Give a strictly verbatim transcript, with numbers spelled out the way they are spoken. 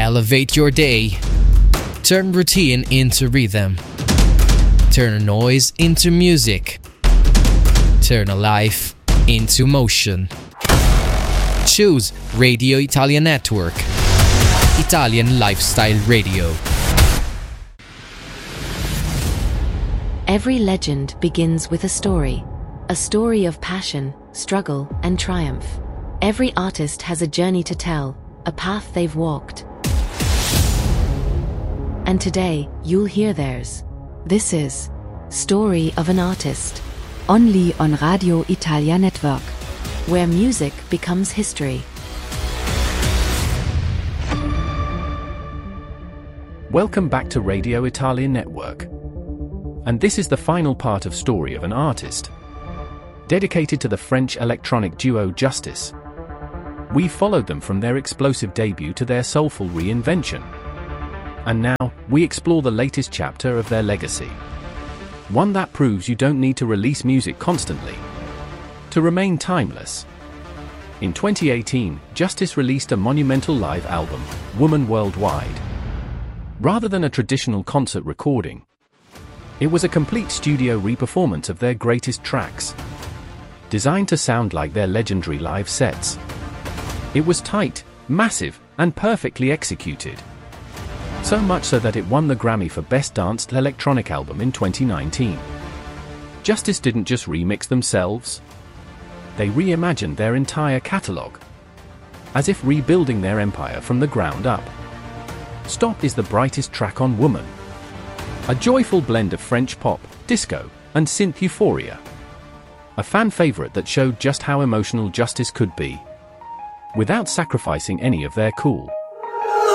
Elevate your day. Turn routine into rhythm. Turn noise into music. Turn a life into motion. Choose Radio Italia Network. Italian Lifestyle Radio. Every legend begins with a story. A story of passion, struggle, and triumph. Every artist has a journey to tell, a path they've walked. And today, you'll hear theirs. This is Story of an Artist. Only on Radio Italia Network, where music becomes history. Welcome back to Radio Italia Network. And this is the final part of Story of an Artist, dedicated to the French electronic duo Justice. We followed them from their explosive debut to their soulful reinvention. And now, we explore the latest chapter of their legacy. One that proves you don't need to release music constantly to remain timeless. In twenty eighteen, Justice released a monumental live album, Woman Worldwide. Rather than a traditional concert recording, it was a complete studio re-performance of their greatest tracks, designed to sound like their legendary live sets. It was tight, massive, and perfectly executed. So much so that it won the Grammy for Best Danced Electronic Album in twenty nineteen. Justice didn't just remix themselves. They reimagined their entire catalogue, as if rebuilding their empire from the ground up. Stop is the brightest track on Woman, a joyful blend of French pop, disco, and synth euphoria. A fan favorite that showed just how emotional Justice could be, without sacrificing any of their cool.